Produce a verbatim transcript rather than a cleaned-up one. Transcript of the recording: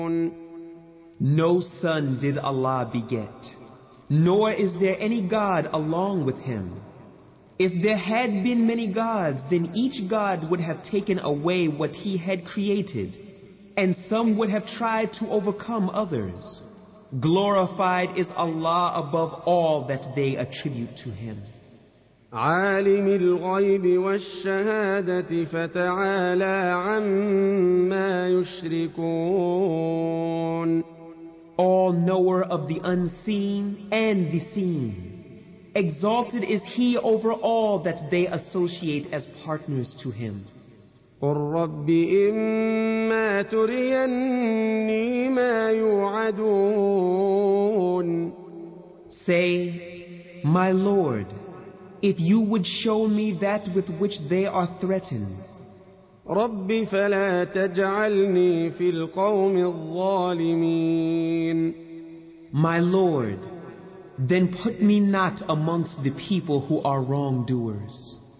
No son did Allah beget, nor is there any God along with him. If there had been many gods, then each God would have taken away what he had created, and some would have tried to overcome others. Glorified is Allah above all that they attribute to him. عالم الغيب والشهادة فتعالى عما يشركون. All knower of the unseen and the seen. Exalted is he over all that they associate as partners to him. قل رب إما تريني ما يوعدون. Say, my Lord, if you would show me that with which they are threatened. رب فلا تجعلني في القوم الظالمين. My Lord, then put me not amongst the people who are wrongdoers.